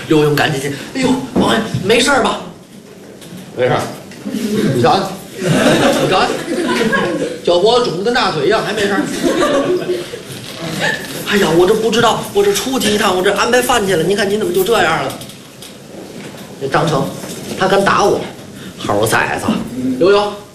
刘勇赶紧去，哎呦，王爷没事吧？ 没事，你瞧瞧，你瞧瞧，脚脖子肿得跟大腿一样，还没事。 哎呀，我这不知道，我这出去一趟，我这安排饭去了。您看您怎么就这样了？这张成，他敢打我，猴崽子！ 刘勇。